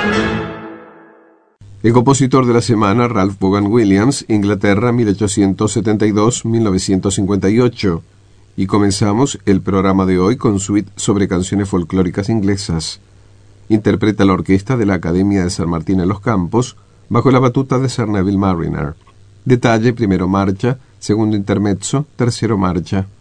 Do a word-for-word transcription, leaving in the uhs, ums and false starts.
El compositor de la semana, Ralph Vaughan Williams, Inglaterra, mil ochocientos setenta y dos a mil novecientos cincuenta y ocho. Y comenzamos el programa de hoy con suite sobre canciones folclóricas inglesas. Interpreta la orquesta de la Academia de San Martín en los Campos, bajo la batuta de Sir Neville Marriner. Detalle: primero marcha, segundo intermezzo, tercero marcha.